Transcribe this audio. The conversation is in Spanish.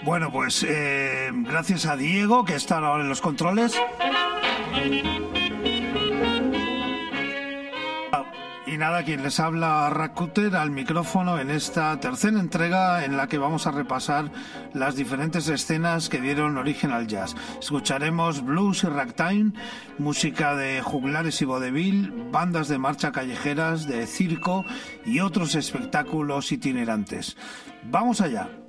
Bueno, pues gracias a Diego, que está ahora en los controles. Y nada, quien les habla, Rakuter, al micrófono en esta tercera entrega en la que vamos a repasar las diferentes escenas que dieron origen al jazz. Escucharemos blues y ragtime, música de juglares y vodevil, bandas de marcha callejeras, de circo y otros espectáculos itinerantes. ¡Vamos allá!